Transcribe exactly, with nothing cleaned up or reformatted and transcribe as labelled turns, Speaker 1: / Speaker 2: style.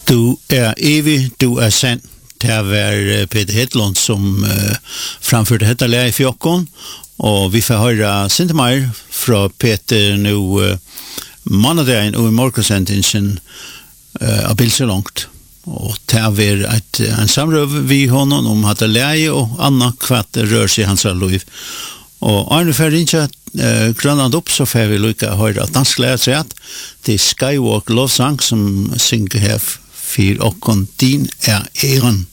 Speaker 1: Du er evig, du er sand. Det var Peter Hedlund som uh, framførte dette lære i fjokken, og vi får høre sint mer fra Peter nå uh, mandagen og i morgensendingen uh, av Bilselångt. Og det var et, en samrøv vi honom om at det lære og annet kvart rør seg i hans liv. Og Arne får ikke uh, grønland opp, så får vi lykke å høre at dansk lærer seg at det er Skywalk lovsang som synger her for åkken din er æren.